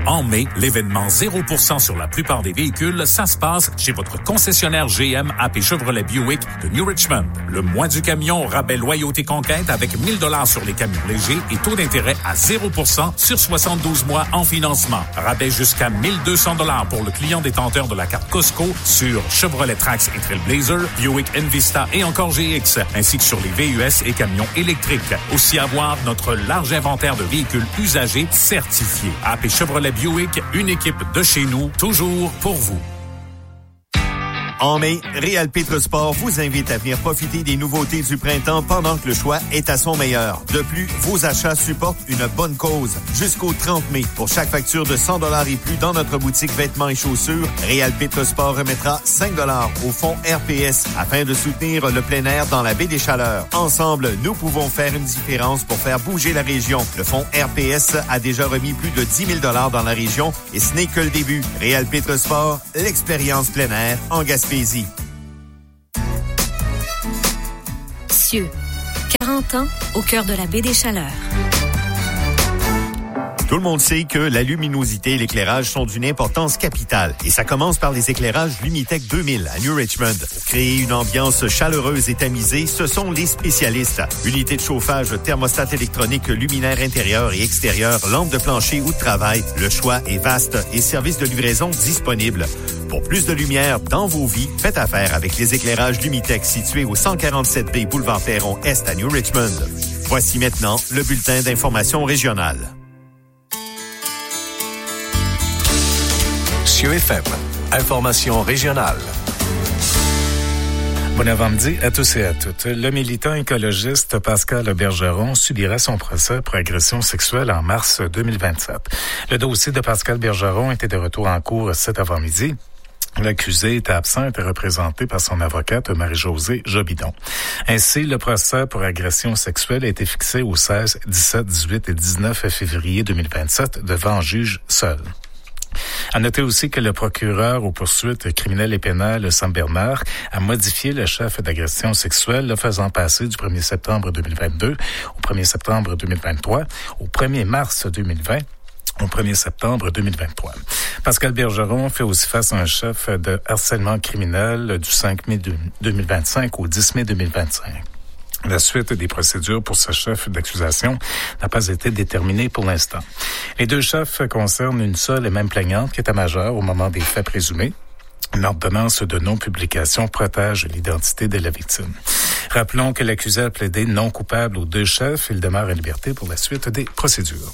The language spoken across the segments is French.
En mai, l'événement 0% sur la plupart des véhicules, ça se passe chez votre concessionnaire GM AP Chevrolet Buick de New Richmond. Le mois du camion, rabais loyauté conquête avec 1 000 $ sur les camions légers et taux d'intérêt à 0% sur 72 mois en financement. Rabais jusqu'à 1 200 $ pour le client détenteur de la carte Costco sur Chevrolet Trax et Trailblazer, Buick Envista et encore GX, ainsi que sur les VUS et camions électriques. Aussi avoir notre large inventaire de véhicules usagés certifiés. AP Chevrolet Buick, une équipe de chez nous, toujours pour vous. En mai, Réal Pétresport vous invite à venir profiter des nouveautés du printemps pendant que le choix est à son meilleur. De plus, vos achats supportent une bonne cause. Jusqu'au 30 mai, pour chaque facture de 100 $ et plus dans notre boutique vêtements et chaussures, Réal Pétresport remettra 5 $ au fonds RPS afin de soutenir le plein air dans la baie des Chaleurs. Ensemble, nous pouvons faire une différence pour faire bouger la région. Le fonds RPS a déjà remis plus de 10 000 $ dans la région et ce n'est que le début. Réal Pétresport, l'expérience plein air en Gaspésie. Cieux, 40 ans au cœur de la baie des Chaleurs. Tout le monde sait que la luminosité et l'éclairage sont d'une importance capitale. Et ça commence par les éclairages Lumitech 2000 à New Richmond. Pour créer une ambiance chaleureuse et tamisée, ce sont les spécialistes. Unité de chauffage, thermostat électronique, luminaire intérieur et extérieur, lampe de plancher ou de travail. Le choix est vaste et service de livraison disponible. Pour plus de lumière dans vos vies, faites affaire avec les éclairages Lumitech situés au 147B Boulevard Perron Est à New Richmond. Voici maintenant le bulletin d'information régionale. Cieux FM, information régionale. Bon avant-midi à tous et à toutes. Le militant écologiste Pascal Bergeron subira son procès pour agression sexuelle en mars 2027. Le dossier de Pascal Bergeron était de retour en cours cet avant-midi. L'accusé était absent et était représenté par son avocate Marie-Josée Jobidon. Ainsi, le procès pour agression sexuelle a été fixé aux 16, 17, 18 et 19 février 2027 devant un juge seul. À noter aussi que le procureur aux poursuites criminelles et pénales, Sam Bernard, a modifié le chef d'agression sexuelle, le faisant passer du 1er septembre 2022 au 1er septembre 2023, au 1er mars 2020, au 1er septembre 2023. Pascal Bergeron fait aussi face à un chef de harcèlement criminel du 5 mai 2025 au 10 mai 2025. La suite des procédures pour ce chef d'accusation n'a pas été déterminée pour l'instant. Les deux chefs concernent une seule et même plaignante qui était majeure au moment des faits présumés. Une ordonnance de non-publication protège l'identité de la victime. Rappelons que l'accusé a plaidé non coupable aux deux chefs. Il demeure en liberté pour la suite des procédures.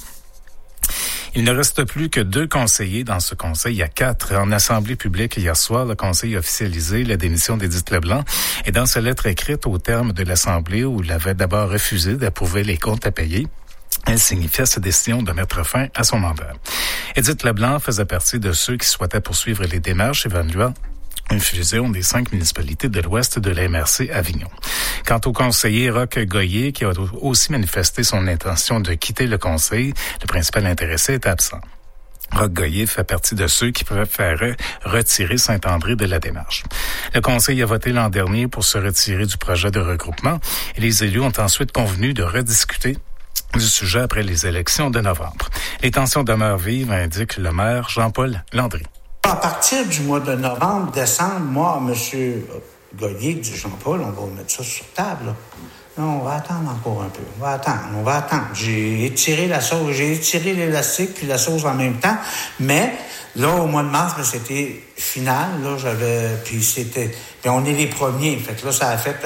Il ne reste plus que 2 conseillers dans ce conseil. Il y a 4 en assemblée publique hier soir. Le conseil a officialisé la démission d'Édith Leblanc. Et dans sa lettre écrite au terme de l'assemblée où il avait d'abord refusé d'approuver les comptes à payer, elle signifiait sa décision de mettre fin à son mandat. Édith Leblanc faisait partie de ceux qui souhaitaient poursuivre les démarches évaluant une fusion des 5 municipalités de l'ouest de la MRC Avignon. Quant au conseiller Roch Goyer, qui a aussi manifesté son intention de quitter le conseil, le principal intéressé est absent. Roch Goyer fait partie de ceux qui préféraient retirer Saint-André de la démarche. Le conseil a voté l'an dernier pour se retirer du projet de regroupement et les élus ont ensuite convenu de rediscuter du sujet après les élections de novembre. Les tensions demeurent vives, indique le maire Jean-Paul Landry. À partir du mois de novembre, décembre, moi, M. Goyer dit Jean-Paul, on va mettre ça sur table. Là. Non, on va attendre encore un peu. On va attendre. J'ai étiré la sauce, j'ai étiré l'élastique puis la sauce en même temps. Mais là, au mois de mars, c'était final. Là, puis on est les premiers. Fait que là, ça a fait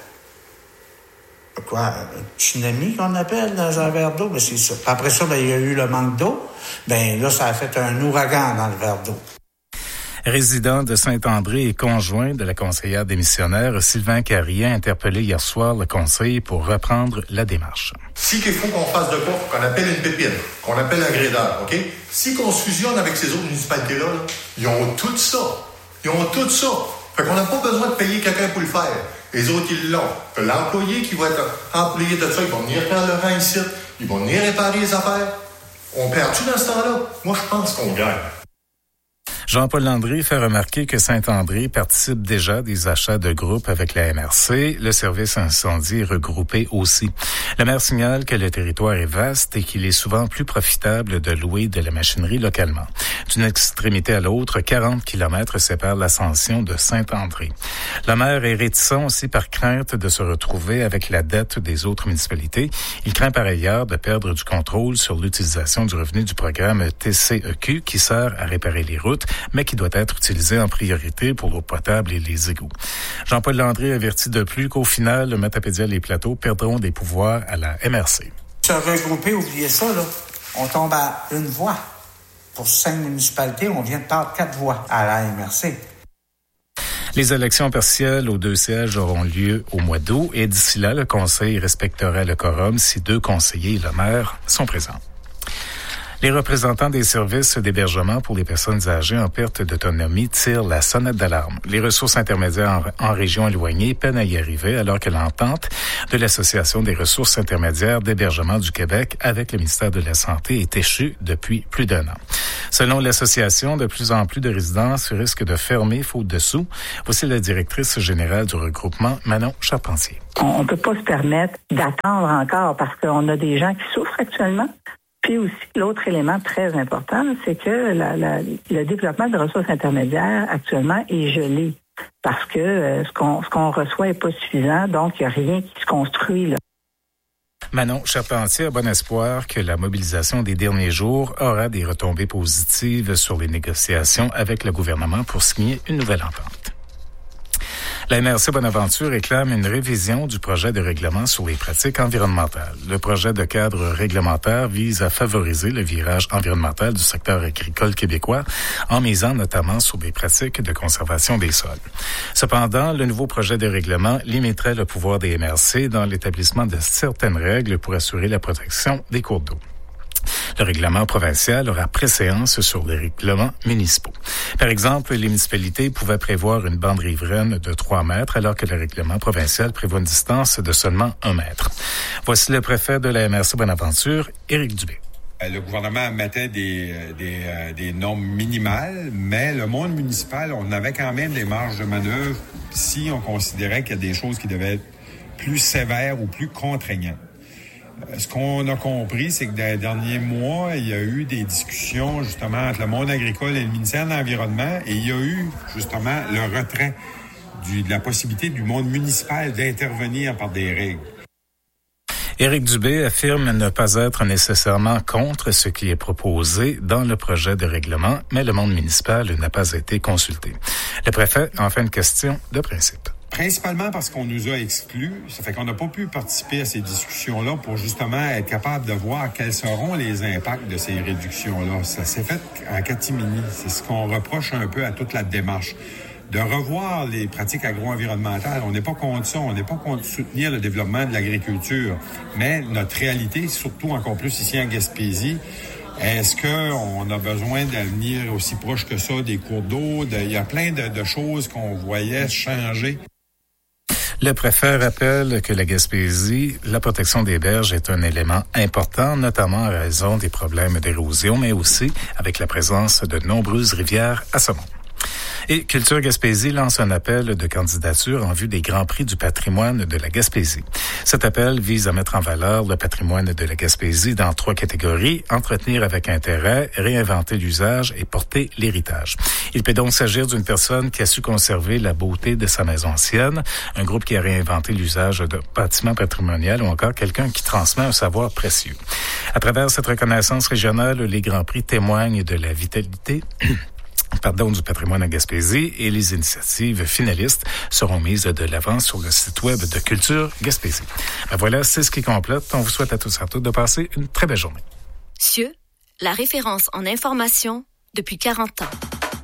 un tsunami qu'on appelle dans un verre d'eau. Ben, c'est ça. Puis après ça, il y a eu le manque d'eau. Ben là, ça a fait un ouragan dans le verre d'eau. Résident de Saint-André et conjoint de la conseillère démissionnaire, Sylvain Carrier a interpellé hier soir le conseil pour reprendre la démarche. Si qu'il faut qu'on fasse de quoi, qu'on appelle une pépine, qu'on appelle un grédeur, OK? Si qu'on se fusionne avec ces autres municipalités-là, ils ont tout ça. Fait qu'on n'a pas besoin de payer quelqu'un pour le faire. Les autres, ils l'ont. L'employé qui va être employé de ça, ils vont venir faire le rang ici, ils vont venir réparer les affaires. On perd-tu dans ce temps-là? Moi, je pense qu'on gagne. Jean-Paul Landry fait remarquer que Saint-André participe déjà à des achats de groupe avec la MRC. Le service incendie est regroupé aussi. Le maire signale que le territoire est vaste et qu'il est souvent plus profitable de louer de la machinerie localement. D'une extrémité à l'autre, 40 kilomètres séparent l'Ascension de Saint-André. Le maire est réticent aussi par crainte de se retrouver avec la dette des autres municipalités. Il craint par ailleurs de perdre du contrôle sur l'utilisation du revenu du programme TCEQ qui sert à réparer les routes, mais qui doit être utilisé en priorité pour l'eau potable et les égouts. Jean-Paul Landry avertit de plus qu'au final, le Matapédia et les plateaux perdront des pouvoirs à la MRC. Se regrouper, oubliez ça, là. On tombe à une voix. Pour 5 municipalités, on vient de perdre 4 voix à la MRC. Les élections partielles aux 2 sièges auront lieu au mois d'août et d'ici là, le Conseil respectera le quorum si 2 conseillers et le maire sont présents. Les représentants des services d'hébergement pour les personnes âgées en perte d'autonomie tirent la sonnette d'alarme. Les ressources intermédiaires en région éloignée peinent à y arriver alors que l'entente de l'Association des ressources intermédiaires d'hébergement du Québec avec le ministère de la Santé est échue depuis plus d'1 an. Selon l'association, de plus en plus de résidences risquent de fermer faute de sous. Voici la directrice générale du regroupement, Manon Charpentier. On ne peut pas se permettre d'attendre encore parce qu'on a des gens qui souffrent actuellement. Puis aussi, l'autre élément très important, c'est que le développement de ressources intermédiaires actuellement est gelé parce que ce qu'on reçoit n'est pas suffisant, donc il n'y a rien qui se construit là. Manon Charpentier a bon espoir que la mobilisation des derniers jours aura des retombées positives sur les négociations avec le gouvernement pour signer une nouvelle entente. La MRC Bonaventure réclame une révision du projet de règlement sur les pratiques environnementales. Le projet de cadre réglementaire vise à favoriser le virage environnemental du secteur agricole québécois en misant notamment sur des pratiques de conservation des sols. Cependant, le nouveau projet de règlement limiterait le pouvoir des MRC dans l'établissement de certaines règles pour assurer la protection des cours d'eau. Le règlement provincial aura préséance sur les règlements municipaux. Par exemple, les municipalités pouvaient prévoir une bande riveraine de 3 mètres alors que le règlement provincial prévoit une distance de seulement 1 mètre. Voici le préfet de la MRC Bonaventure, Éric Dubé. Le gouvernement mettait des normes minimales, mais le monde municipal, on avait quand même des marges de manœuvre si on considérait qu'il y a des choses qui devaient être plus sévères ou plus contraignantes. Ce qu'on a compris, c'est que dans les derniers mois, il y a eu des discussions justement entre le monde agricole et le ministère de l'Environnement et il y a eu justement le retrait de la possibilité du monde municipal d'intervenir par des règles. Éric Dubé affirme ne pas être nécessairement contre ce qui est proposé dans le projet de règlement, mais le monde municipal n'a pas été consulté. Le préfet en fait une question de principe. Principalement parce qu'on nous a exclus. Ça fait qu'on n'a pas pu participer à ces discussions-là pour justement être capable de voir quels seront les impacts de ces réductions-là. Ça s'est fait en catimini. C'est ce qu'on reproche un peu à toute la démarche. De revoir les pratiques agro-environnementales. On n'est pas contre ça. On n'est pas contre soutenir le développement de l'agriculture. Mais notre réalité, surtout encore plus ici en Gaspésie, est-ce qu'on a besoin de venir aussi proche que ça des cours d'eau? Il y a plein de choses qu'on voyait changer. Le préfet rappelle que la Gaspésie, la protection des berges est un élément important, notamment en raison des problèmes d'érosion, mais aussi avec la présence de nombreuses rivières à saumon. Et Culture Gaspésie lance un appel de candidature en vue des Grands Prix du patrimoine de la Gaspésie. Cet appel vise à mettre en valeur le patrimoine de la Gaspésie dans 3 catégories: entretenir avec intérêt, réinventer l'usage et porter l'héritage. Il peut donc s'agir d'une personne qui a su conserver la beauté de sa maison ancienne, un groupe qui a réinventé l'usage de bâtiments patrimoniaux ou encore quelqu'un qui transmet un savoir précieux. À travers cette reconnaissance régionale, les Grands Prix témoignent de la vitalité du patrimoine à Gaspésie et les initiatives finalistes seront mises de l'avant sur le site web de Culture Gaspésie. Voilà, c'est ce qui complète. On vous souhaite à tous et à toutes de passer une très belle journée. CIeux, la référence en information depuis 40 ans.